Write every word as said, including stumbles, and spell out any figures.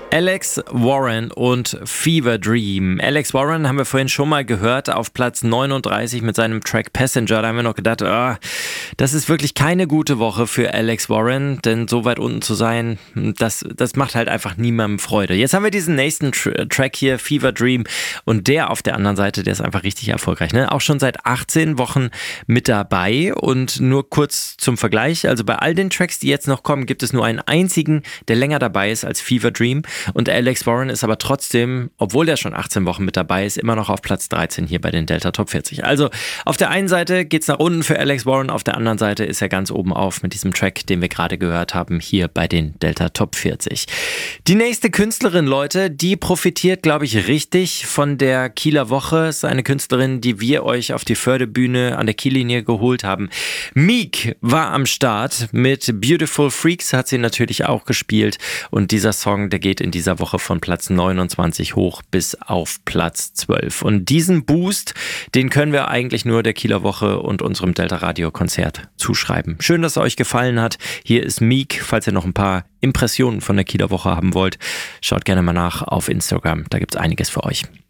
Alex Warren und Fever Dream. Alex Warren haben wir vorhin schon mal gehört auf Platz neununddreißig mit seinem Track Passenger. Da haben wir noch gedacht, oh, das ist wirklich keine gute Woche für Alex Warren, denn so weit unten zu sein, das, das macht halt einfach niemandem Freude. Jetzt haben wir diesen nächsten Tr- Track hier, Fever Dream, und der auf der anderen Seite, der ist einfach richtig erfolgreich. Ne? Auch schon seit achtzehn Wochen mit dabei, und nur kurz zum Vergleich, also bei all den Tracks, die jetzt noch kommen, gibt es nur einen einzigen, der länger dabei ist als Fever Dream. Und Alex Warren ist aber trotzdem, obwohl der schon achtzehn Wochen mit dabei ist, immer noch auf Platz dreizehn hier bei den Delta Top vierzig. Also auf der einen Seite geht's nach unten für Alex Warren, auf der anderen Seite ist er ganz oben auf mit diesem Track, den wir gerade gehört haben, hier bei den Delta Top vierzig. Die nächste Künstlerin, Leute, die profitiert, glaube ich, richtig von der Kieler Woche. Ist eine Künstlerin, die wir euch auf die Förderbühne an der Kiellinie geholt haben. Meek war am Start mit Beautiful Freaks, hat sie natürlich auch gespielt, und dieser Song, der geht in dieser Woche von Platz neunundzwanzig hoch bis auf Platz zwölf. Und diesen Boost, den können wir eigentlich nur der Kieler Woche und unserem Delta Radio Konzert zuschreiben. Schön, dass es euch gefallen hat. Hier ist Meek. Falls ihr noch ein paar Impressionen von der Kieler Woche haben wollt, schaut gerne mal nach auf Instagram. Da gibt es einiges für euch.